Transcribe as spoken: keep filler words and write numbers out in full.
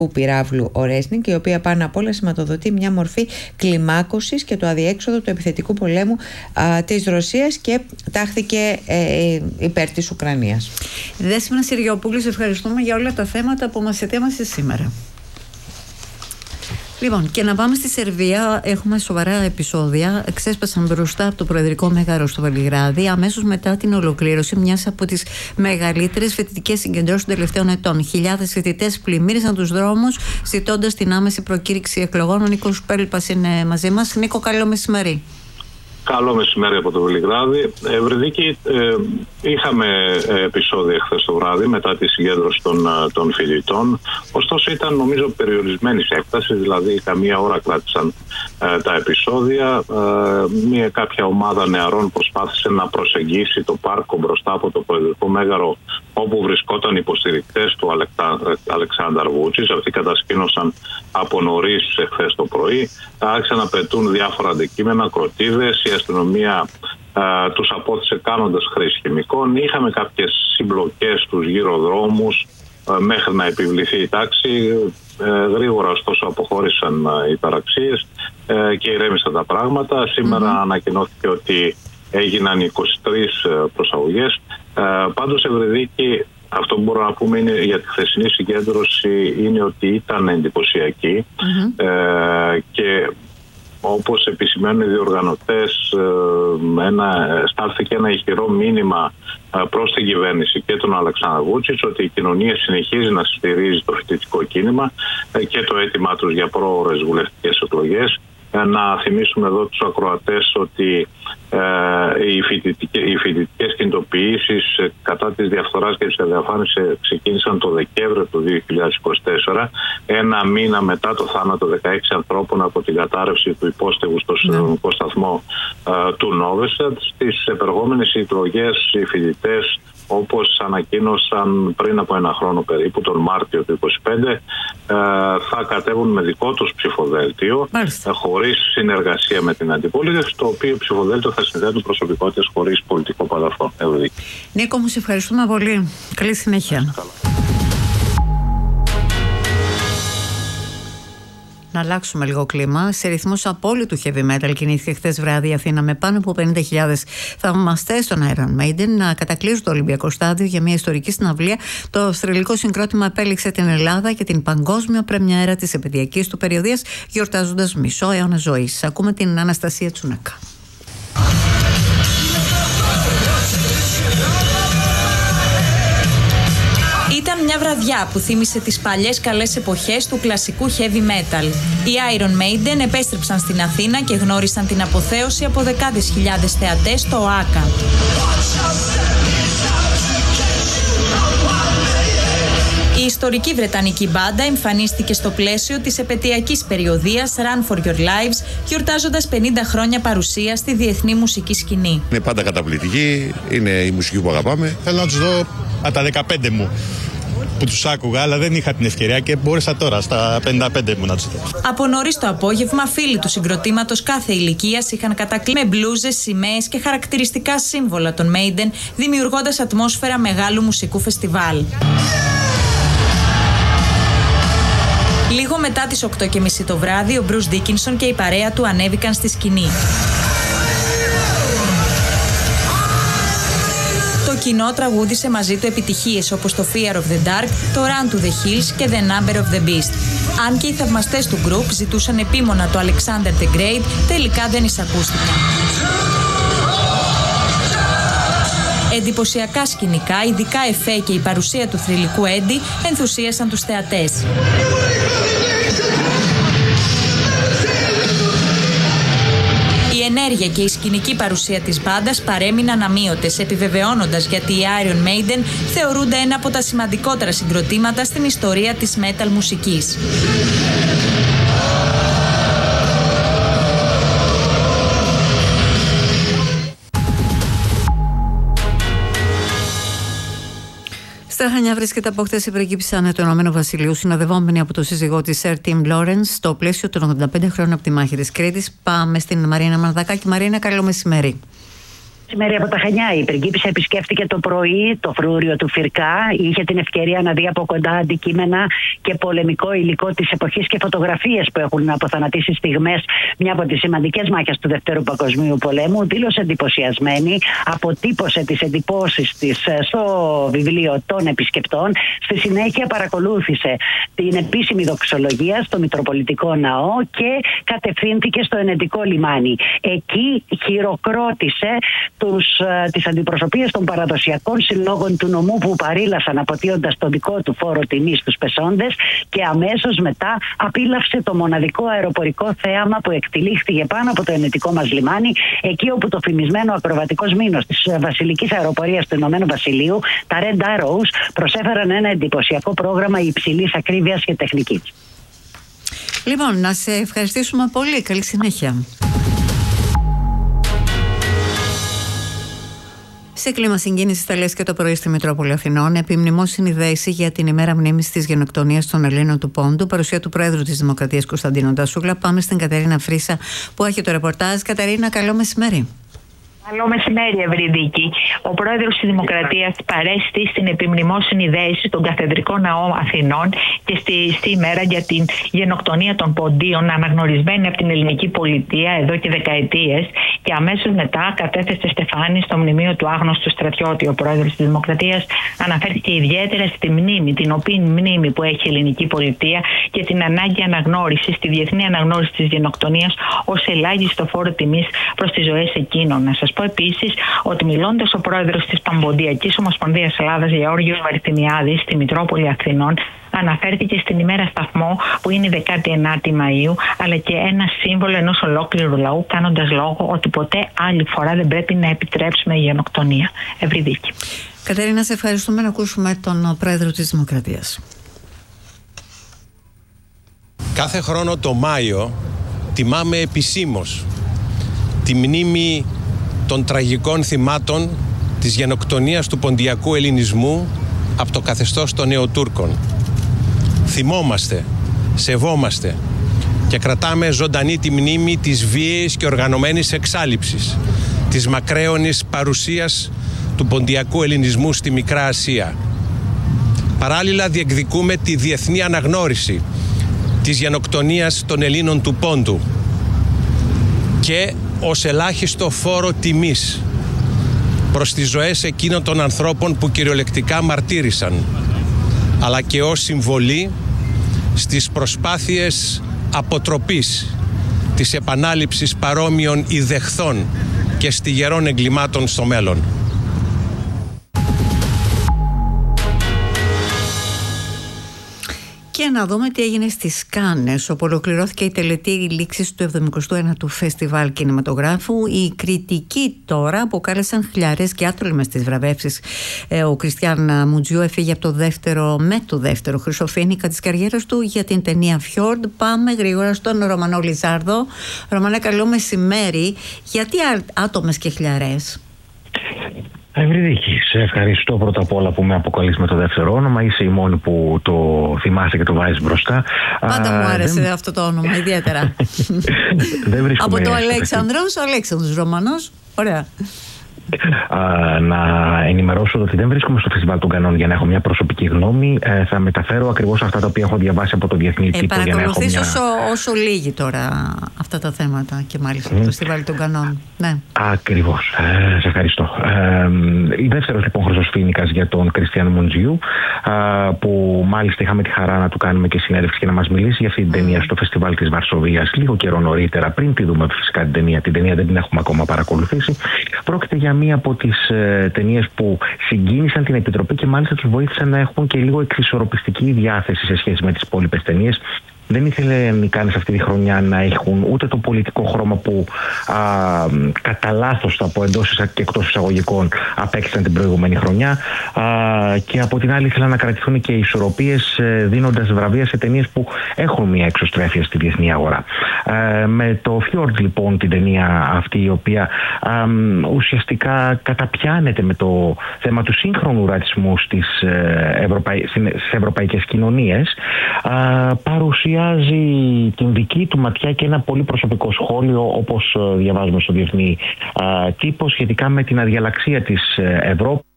πυράβλου ο Ρέσνικ, η οποία πάνω απ' όλα σηματοδοτεί μια μορφή κλιμάκωσης και το αδιέξοδο του επιθετικού πολέμου α, της Ρωσίας και τάχθηκε ε, υπέρ της Ουκρανίας. Δέσποινα Συριοπούλου, ευχαριστούμε για όλα τα θέματα που μας ετοίμασε σήμερα. Λοιπόν, και να πάμε στη Σερβία. Έχουμε σοβαρά επεισόδια. Ξέσπασαν μπροστά από το Προεδρικό Μέγαρο στο Βελιγράδι, αμέσως μετά την ολοκλήρωση μιας από τις μεγαλύτερες φοιτητικές συγκεντρώσεις των τελευταίων ετών. Χιλιάδες φοιτητές πλημμύρισαν τους δρόμους, ζητώντας την άμεση προκήρυξη εκλογών. Ο Νίκος Πέλπας είναι μαζί μας. Νίκο, καλό μεσημέρι. Καλό μεσημέρι από το Βελιγράδι. Ευρυδίκη, ε, είχαμε επεισόδια χθες το βράδυ μετά τη συγκέντρωση των, των φοιτητών. Ωστόσο ήταν νομίζω περιορισμένης έκτασης, δηλαδή καμία ώρα κράτησαν ε, τα επεισόδια. Ε, μια κάποια ομάδα νεαρών προσπάθησε να προσεγγίσει το πάρκο μπροστά από το Προεδρικό Μέγαρο, όπου βρισκόταν υποστηρικτές του Αλεξάνδρ Βούτσιτς. Αυτοί κατασκήνωσαν από νωρίς χθες το πρωί. Άρχισαν να πετούν διάφορα αντικείμενα, κροτίδες. Η αστυνομία α, τους απόθεσε κάνοντας χρήση χημικών. Είχαμε κάποιες συμπλοκές στους γύρω δρόμους α, μέχρι να επιβληθεί η τάξη. Ε, γρήγορα ωστόσο αποχώρησαν α, οι ταραξίες ε, και ηρέμησαν τα πράγματα. Σήμερα mm-hmm. ανακοινώθηκε ότι έγιναν είκοσι τρεις προσαγωγές. Ε, πάντως, Ευρυδίκη, αυτό που μπορώ να πούμε είναι, για τη χθεσινή συγκέντρωση είναι ότι ήταν εντυπωσιακή mm-hmm. ε, και όπως επισημαίνουν οι διοργανωτές, ένα, στάλθηκε ένα ηχηρό μήνυμα προς την κυβέρνηση και τον Αλεξάνδρ Βούτσιτς ότι η κοινωνία συνεχίζει να στηρίζει το φοιτητικό κίνημα και το αίτημά τους για πρόωρες βουλευτικές εκλογές. Να θυμίσουμε εδώ τους ακροατές ότι ε, οι, φοιτητικές, οι φοιτητικές κινητοποιήσεις κατά της διαφθοράς και της αδιαφάνειας ξεκίνησαν το Δεκέμβριο του δύο χιλιάδες είκοσι τέσσερα, ένα μήνα μετά το θάνατο δεκαέξι ανθρώπων από την κατάρρευση του υπόστεγου στο συνδρομικό mm. σταθμό ε, του Νόβεσαντ. Στις επερχόμενες εκλογές οι φοιτητές, όπως ανακοίνωσαν πριν από ένα χρόνο περίπου, τον Μάρτιο του είκοσι πέντε, θα κατέβουν με δικό τους ψηφοδέλτιο, Μάλιστα. χωρίς συνεργασία με την αντιπολίτευση, το οποίο ψηφοδέλτιο θα συνδέουν προσωπικότητες χωρίς πολιτικό παρελθόν. Νίκο, μου σε ευχαριστούμε πολύ. Καλή συνέχεια. Να αλλάξουμε λίγο κλίμα. Σε ρυθμούς απόλυτου heavy metal κινήθηκε χθες βράδυ η Αθήνα με πάνω από πενήντα χιλιάδες θαυμαστές των Iron Maiden να κατακλείσουν το Ολυμπιακό Στάδιο για μια ιστορική συναυλία. Το θρυλικό συγκρότημα επέλεξε την Ελλάδα και την παγκόσμια πρεμιέρα της επαιδειακής του περιοδίας, γιορτάζοντας μισό αιώνα ζωής. Ακούμε την Αναστασία Τσουνάκα. Ήταν μια βραδιά που θύμισε τις παλιές καλές εποχές του κλασικού heavy metal. Οι Iron Maiden επέστρεψαν στην Αθήνα και γνώρισαν την αποθέωση από δεκάδες χιλιάδες θεατές στο ΟΑΚΑ. Η ιστορική βρετανική μπάντα εμφανίστηκε στο πλαίσιο της επαιτειακής περιοδίας Run for Your Lives, γιορτάζοντας πενήντα χρόνια παρουσία στη διεθνή μουσική σκηνή. Είναι πάντα καταπληκτική, είναι η μουσική που αγαπάμε. Θέλω να τους δω από τα δεκαπέντε μου που τους άκουγα, αλλά δεν είχα την ευκαιρία και μπόρεσα τώρα στα πενήντα πέντε μου να τους δω. Από νωρίς το απόγευμα, φίλοι του συγκροτήματος κάθε ηλικίας είχαν κατακλείσει με μπλούζες, σημαίες και χαρακτηριστικά σύμβολα των Maiden, δημιουργώντας ατμόσφαιρα μεγάλου μουσικού φεστιβάλ. Λίγο μετά τις οκτώ και μισή το βράδυ, ο Μπρους Ντίκινσον και η παρέα του ανέβηκαν στη σκηνή. Το κοινό τραγούδισε μαζί του επιτυχίες όπως το Fear of the Dark, το Run to the Hills και The Number of the Beast. Αν και οι θαυμαστές του γκρουπ ζητούσαν επίμονα το Alexander the Great, τελικά δεν εισακούστηκαν. Εντυπωσιακά σκηνικά, ειδικά εφέ και η παρουσία του θρυλικού Έντι ενθουσίασαν τους θεατές. Η ενέργεια και η σκηνική παρουσία της μπάντας παρέμειναν αμείωτες, επιβεβαιώνοντας γιατί οι Iron Maiden θεωρούνται ένα από τα σημαντικότερα συγκροτήματα στην ιστορία της metal μουσικής. Στα Χανιά βρίσκεται από χθες η πριγκίπισσα Άννα του Ηνωμένου Βασιλείου, συνοδευόμενη από τον σύζυγό της Sir Tim Lawrence, στο πλαίσιο των ογδόντα πέντε χρόνων από τη μάχη της Κρήτης. Πάμε στην Μαρίνα Μανδακάκη. Μαρίνα, καλό μεσημέρι. Σήμερα από τα Χανιά η πριγκίπισσα επισκέφτηκε το πρωί το φρούριο του Φυρκά. Είχε την ευκαιρία να δει από κοντά αντικείμενα και πολεμικό υλικό της εποχής και φωτογραφίες που έχουν αποθανατήσει στιγμές μια από τις σημαντικές μάχες του Δευτέρου Παγκοσμίου Πολέμου. Δήλωσε εντυπωσιασμένη, αποτύπωσε τις εντυπώσεις της στο βιβλίο των επισκεπτών. Στη συνέχεια παρακολούθησε την επίσημη δοξολογία στο Μητροπολιτικό Ναό και κατευθύνθηκε στο Ενετικό λιμάνι. Εκεί χειροκρότησε τους, τις αντιπροσωπείες των παραδοσιακών συλλόγων του νομού που παρήλασαν αποτείοντας το δικό του φόρο τιμής στους πεσόντες και αμέσως μετά απίλαυσε το μοναδικό αεροπορικό θέαμα που εκτυλίχθηκε πάνω από το ενετικό μας λιμάνι, εκεί όπου το φημισμένο ακροβατικό μήνος της βασιλικής αεροπορίας του Ηνωμένου Βασιλείου, τα Red Arrows, προσέφεραν ένα εντυπωσιακό πρόγραμμα υψηλής ακρίβειας και τεχνικής. Λοιπόν, να σε ευχαριστήσουμε πολύ. Καλή συνέχεια. Σε κλίμα συγκίνησης θα λες και το πρωί στη Μητρόπολη Αθηνών, επιμνημόσυνη δέηση για την ημέρα μνήμης της γενοκτονίας των Ελλήνων του Πόντου, παρουσία του Πρόεδρου της Δημοκρατίας Κωνσταντίνου Τασούλα. Πάμε στην Κατερίνα Φρίσα που έχει το ρεπορτάζ. Κατερίνα, καλό μεσημέρι. Καλό μεσημέρι, Ευρυδίκη. Ο πρόεδρος της Δημοκρατίας παρέστη στην επιμνημόσυνη δέηση στον Καθεδρικό Ναό Αθηνών και στη, στη ημέρα για την γενοκτονία των Ποντίων, αναγνωρισμένη από την ελληνική πολιτεία εδώ και δεκαετίες, και αμέσως μετά κατέθεσε στεφάνι στο μνημείο του άγνωστου στρατιώτη. Ο πρόεδρος της Δημοκρατίας αναφέρθηκε ιδιαίτερα στη μνήμη, την οποία μνήμη που έχει η ελληνική πολιτεία και την ανάγκη αναγνώρισης, τη διεθνή αναγνώριση της γενοκτονίας ως ελάχιστο φόρο τιμής προς τις ζωές εκείνων. Να σας πω επίσης ότι μιλώντας ο πρόεδρος της Παμποντιακής Ομοσπονδίας Ελλάδας, Γεώργιος Βαρθιμιάδης, στη Μητρόπολη Αθηνών, αναφέρθηκε στην ημέρα σταθμό που είναι η δεκάτη ενάτη Μαΐου, αλλά και ένα σύμβολο ενός ολόκληρου λαού, κάνοντας λόγο ότι ποτέ άλλη φορά δεν πρέπει να επιτρέψουμε η γενοκτονία. Ευρυδίκη. Κατερίνα, σε ευχαριστούμε. Να ακούσουμε τον πρόεδρο της Δημοκρατίας. Κάθε χρόνο το Μάιο τιμάμε επισήμως τη μνήμη των τραγικών θυμάτων της γενοκτονίας του ποντιακού ελληνισμού από το καθεστώς των Νεοτούρκων. Θυμόμαστε, σεβόμαστε και κρατάμε ζωντανή τη μνήμη της βίαιης και οργανωμένης εξάλειψης, της μακραίωνης παρουσίας του ποντιακού ελληνισμού στη Μικρά Ασία. Παράλληλα διεκδικούμε τη διεθνή αναγνώριση της γενοκτονίας των Ελλήνων του Πόντου και ως ελάχιστο φόρο τιμής προς τις ζωές εκείνων των ανθρώπων που κυριολεκτικά μαρτύρησαν, αλλά και ως συμβολή στις προσπάθειες αποτροπής της επανάληψης παρόμοιων ιδεχθών και στιγερών εγκλημάτων στο μέλλον. Και να δούμε τι έγινε στις Κάνες, όπου ολοκληρώθηκε η τελετή λήξης του εβδομηκοστού ένατου Φεστιβάλ Κινηματογράφου. Οι κριτικοί τώρα αποκάλεσαν χλιαρές και άτολμες τις βραβεύσεις. Ε, ο Κριστιαν Μουτζιού έφυγε από το δεύτερο με το δεύτερο Χρυσοφήνικα της καριέρας του για την ταινία Fjord. Πάμε γρήγορα στον Ρωμανό Λιζάρδο. Ρωμανέ, καλό μεσημέρι. Γιατί άτομες και χλιαρές? Ευρυδίκη, σε ευχαριστώ πρώτα απ' όλα που με αποκαλείς με το δεύτερο όνομα. Είσαι η μόνη που το θυμάσαι και το βάζεις μπροστά. Πάντα Α, μου άρεσε δεν... αυτό το όνομα, ιδιαίτερα. δεν από το Αλέξανδρος, ο Αλέξανδρος Ρωμανός. Ωραία. Α, να ενημερώσω ότι δεν βρίσκομαι στο Φεστιβάλ των Κανών για να έχω μια προσωπική γνώμη. Ε, θα μεταφέρω ακριβώς αυτά τα οποία έχω διαβάσει από το διεθνή ε, τύπο. Παρακολουθείς μια... όσο, όσο λίγοι τώρα αυτά τα θέματα και μάλιστα mm. το Φεστιβάλ των Κανών. Ναι. Ακριβώς. Ε, σε ευχαριστώ. Ε, η δεύτερος λοιπόν Χρυσοφήνικας για τον Κριστιαν Μουτζιού, που μάλιστα είχαμε τη χαρά να του κάνουμε και συνέντευξη και να μας μιλήσει για αυτή την mm. ταινία στο Φεστιβάλ της Βαρσοβίας λίγο καιρό νωρίτερα, πριν τη δούμε φυσικά την ταινία. Την ταινία δεν την έχουμε ακόμα παρακολουθήσει. Πρόκειται για μία από τις ε, ταινίες που συγκίνησαν την Επιτροπή και μάλιστα τους βοήθησαν να έχουν και λίγο εξισορροπιστική διάθεση σε σχέση με τις υπόλοιπες ταινίες. Δεν ήθελε οι Κάνες αυτή τη χρονιά να έχουν ούτε το πολιτικό χρώμα που α, κατά λάθος από εντός και εκτός εισαγωγικών απέκτησαν την προηγούμενη χρονιά, α, και από την άλλη ήθελαν να κρατηθούν και ισορροπίες δίνοντας βραβεία σε ταινίες που έχουν μια εξωστρέφεια στη διεθνή αγορά. Α, με το Fjord λοιπόν την ταινία αυτή, η οποία α, ουσιαστικά καταπιάνεται με το θέμα του σύγχρονου ρατσισμού στις, Ευρωπαϊ... στις ευρωπαϊκές κοινωνίες, α, παρουσία παρουσιάζει την δική του ματιά και ένα πολύ προσωπικό σχόλιο, όπως διαβάζουμε στο διεθνή τύπο, σχετικά με την αδιαλαξία της Ευρώπης.